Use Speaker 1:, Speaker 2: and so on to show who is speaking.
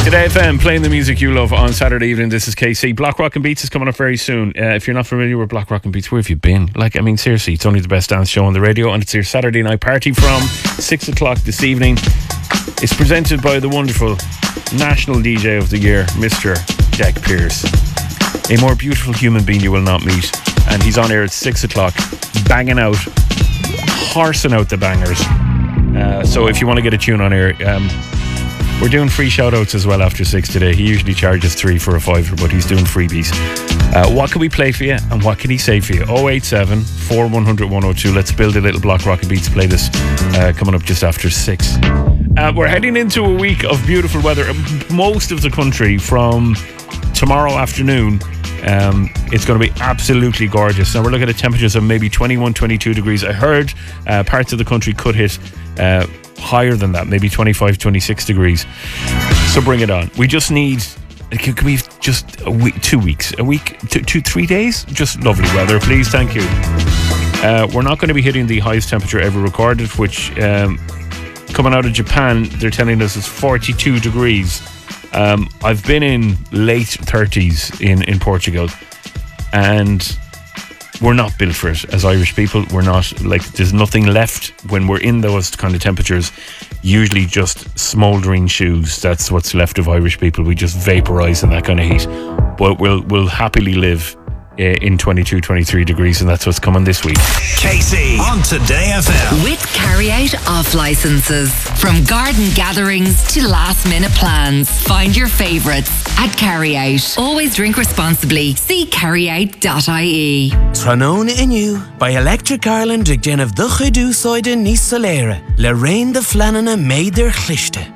Speaker 1: Today FM, playing the music you love on Saturday evening. This is KC. Black Rock and Beats is coming up very soon. If you're not familiar with Black Rock and Beats, where have you been? Seriously, it's only the best dance show on the radio, and it's your Saturday night party from 6 o'clock this evening. It's presented by the wonderful National DJ of the Year, Mr. Jack Pierce. A more beautiful human being you will not meet. And he's on air at 6 o'clock, banging out, horsing out the bangers. So if you want to get a tune on air, we're doing free shout-outs as well after 6 today. He usually charges 3 for a fiver, but he's doing freebies. What can we play for you, and what can he say for you? 087 4100 102. Let's build a little Black Rock and Beats playlist coming up just after 6. We're heading into a week of beautiful weather. Most of the country from tomorrow afternoon, it's going to be absolutely gorgeous. Now we're looking at temperatures of maybe 21, 22 degrees. I heard parts of the country could hit higher than that, maybe 25, 26 degrees. So bring it on. We just need, can we just a week, 2 weeks, a week, 3 days? Just lovely weather, please. Thank you. We're not going to be hitting the highest temperature ever recorded, which coming out of Japan, they're telling us it's 42 degrees. I've been in late 30s in Portugal, and we're not built for it as Irish people. We're not, there's nothing left when we're in those kind of temperatures. Usually just smouldering shoes. That's what's left of Irish people. We just vaporise in that kind of heat. But we'll happily live in 22, 23 degrees, and that's what's coming this week.
Speaker 2: KC on Today FM.
Speaker 3: With carry-out off licenses. From garden gatherings to last-minute plans. Find your favourites at Carry-Out. Always drink responsibly. See carryout.ie.
Speaker 4: Trónóna Inniu by Electric Ireland ag déanamh do chuidú sóide níos soléire. Le rain de flanana méidir chlichte.